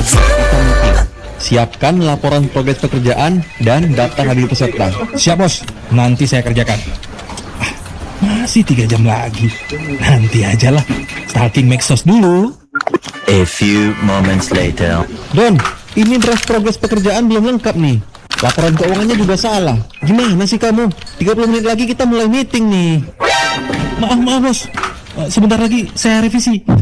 Siapkan laporan progres pekerjaan dan daftar hadir peserta. Siap bos, nanti saya kerjakan. Masih 3 jam lagi. Nanti aja lah. Stalking Maxos dulu. A few moments later. Don, ini draft progres pekerjaan belum lengkap nih. Laporan keuangannya juga salah. Gimana sih kamu? 30 menit lagi kita mulai meeting nih. Maaf bos. Sebentar lagi saya revisi.